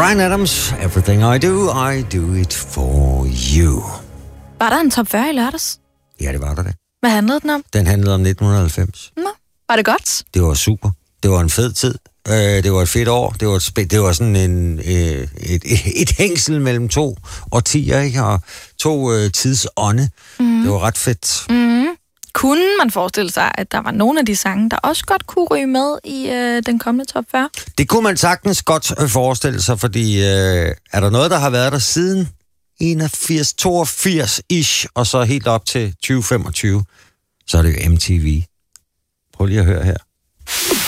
Bryan Adams, Everything I do it for you. Var der en top 40 i lørdags? Ja, det var der det. Hvad handlede den om? Den handlede om 1990. Nå, var det godt? Det var super. Det var en fed tid. Det var et fedt år. Det var sådan et hængsel mellem 2 årtier, ikke? Og 2 tidsånde. Det var ret fedt. Kunne man forestille sig, at der var nogle af de sange, der også godt kunne ryge med i den kommende top 40? Det kunne man sagtens godt forestille sig, fordi er der noget, der har været der siden 81, 82-ish, og så helt op til 2025, så er det jo MTV. Prøv lige at høre her.